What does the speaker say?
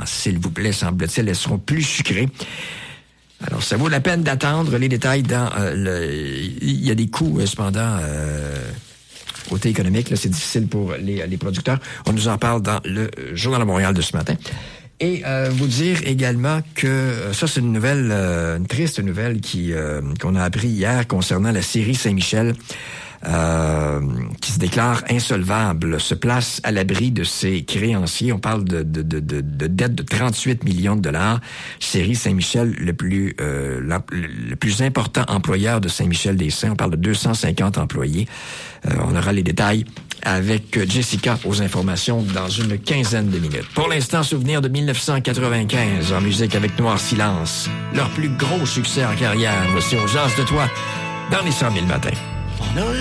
s'il vous plaît, semble-t-il. Elles seront plus sucrées. Alors, ça vaut la peine d'attendre les détails dans il y a des coûts, cependant, côté économique, là, c'est difficile pour les producteurs. On nous en parle dans le Journal de Montréal de ce matin. Et vous dire également que ça, c'est une nouvelle, une triste nouvelle qu'on a appris hier concernant la scierie Saint-Michel. Qui se déclare insolvable, se place à l'abri de ses créanciers. On parle de dettes de 38 millions de dollars. Scierie Saint-Michel, le plus important employeur de Saint-Michel-des-Saints. On parle de 250 employés. On aura les détails avec Jessica aux informations dans une quinzaine de minutes. Pour l'instant, souvenir de 1995 en musique avec Noir Silence. Leur plus gros succès en carrière. Voici On jase de toi dans les 100 000 matins.